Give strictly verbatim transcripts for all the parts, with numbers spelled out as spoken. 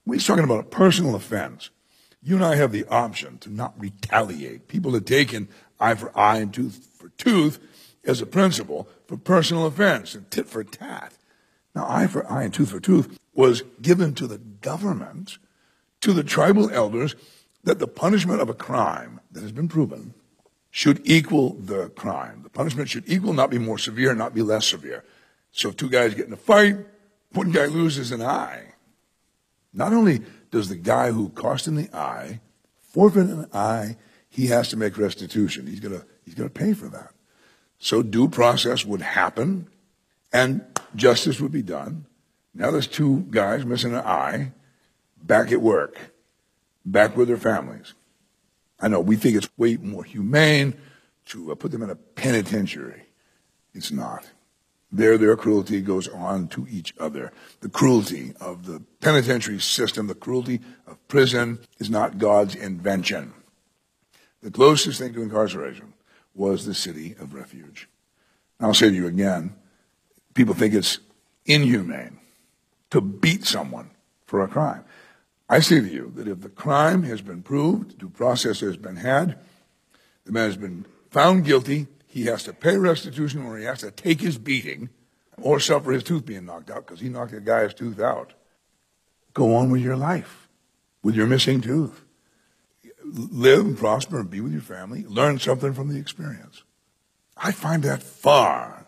When he's talking about a personal offense, you and I have the option to not retaliate. People have taken eye for eye and tooth for tooth as a principle for personal offense and tit for tat. Now, eye for eye and tooth for tooth was given to the government, to the tribal elders, that the punishment of a crime that has been proven should equal the crime. The punishment should equal, not be more severe, not be less severe. So if two guys get in a fight, one guy loses an eye. Not only does the guy who cost him the eye forfeit an eye, he has to make restitution. He's gonna, he's gonna pay for that. So due process would happen, and justice would be done. Now there's two guys missing an eye, back at work, back with their families. I know we think it's way more humane to uh, put them in a penitentiary. It's not. There, their cruelty goes on to each other. The cruelty of the penitentiary system, the cruelty of prison, is not God's invention. The closest thing to incarceration was the city of refuge. I'll say to you again, people think it's inhumane to beat someone for a crime. I say to you that if the crime has been proved, due process has been had, the man has been found guilty, he has to pay restitution or he has to take his beating or suffer his tooth being knocked out because he knocked a guy's tooth out. Go on with your life, with your missing tooth. Live and prosper and be with your family. Learn something from the experience. I find that far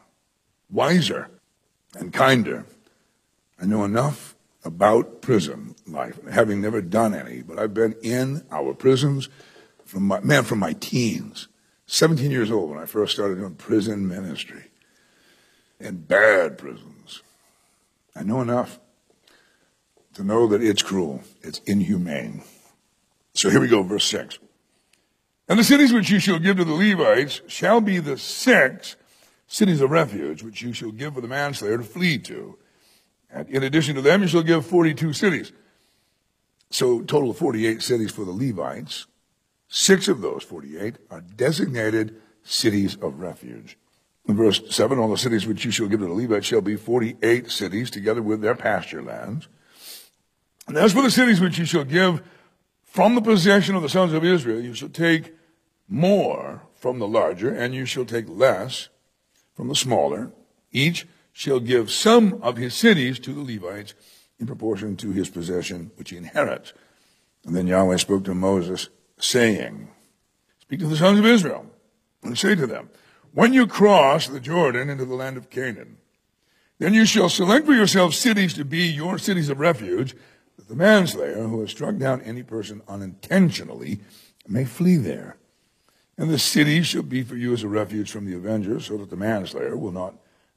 wiser and kinder. I know enough about prison life, having never done any, but I've been in our prisons from my, man, from my teens. seventeen years old when I first started doing prison ministry. In bad prisons. I know enough to know that it's cruel. It's inhumane. So here we go, verse six. And the cities which you shall give to the Levites shall be the six cities of refuge which you shall give for the manslayer to flee to. And in addition to them, you shall give forty-two cities. So total of forty-eight cities for the Levites. Six of those forty-eight are designated cities of refuge. In verse seven, all the cities which you shall give to the Levites shall be forty-eight cities, together with their pasture lands. And as for the cities which you shall give from the possession of the sons of Israel, you shall take more from the larger, and you shall take less from the smaller. Each shall give some of his cities to the Levites in proportion to his possession, which he inherits. And then Yahweh spoke to Moses, saying, speak to the sons of Israel, and say to them, when you cross the Jordan into the land of Canaan, then you shall select for yourselves cities to be your cities of refuge, that the manslayer who has struck down any person unintentionally may flee there. And the city shall be for you as a refuge from the avenger, so that the manslayer will not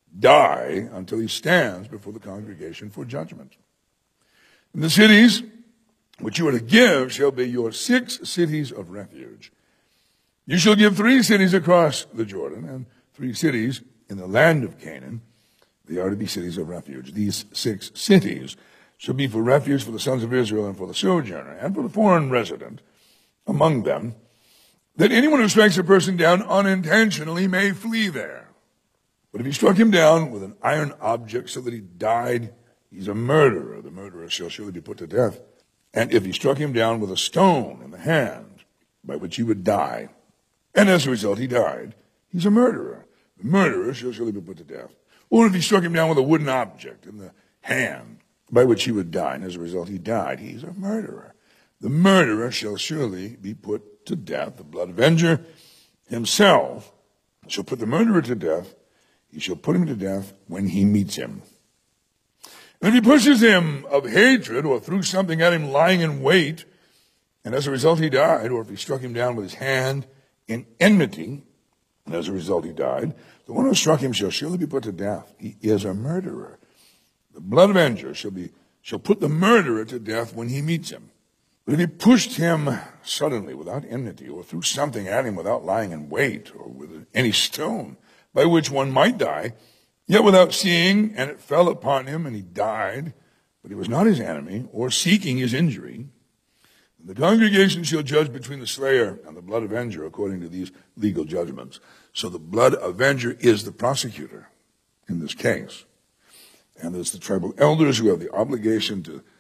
die until he stands before the congregation for judgment. And the cities which you are to give shall be your six cities of refuge. You shall give three cities across the Jordan, and three cities in the land of Canaan. They are to be cities of refuge. These six cities shall be for refuge for the sons of Israel and for the sojourner and for the foreign resident among them, that anyone who strikes a person down unintentionally may flee there. But if he struck him down with an iron object so that he died, he's a murderer. The murderer shall surely be put to death. And if he struck him down with a stone in the hand, by which he would die, and as a result he died, he's a murderer. The murderer shall surely be put to death. Or if he struck him down with a wooden object in the hand, by which he would die, and as a result he died, he's a murderer. The murderer shall surely be put to death. The blood avenger himself shall put the murderer to death. He shall put him to death when he meets him. And if he pushes him of hatred or threw something at him lying in wait, and as a result he died, or if he struck him down with his hand in enmity, and as a result he died, the one who struck him shall surely be put to death. He is a murderer. The blood avenger shall be shall put the murderer to death when he meets him. But if he pushed him suddenly without enmity, or threw something at him without lying in wait, or with any stone, by which one might die, yet without seeing, and it fell upon him, and he died, but he was not his enemy, or seeking his injury, the congregation shall judge between the slayer and the blood avenger according to these legal judgments. So the blood avenger is the prosecutor in this case. And it's the tribal elders who have the obligation to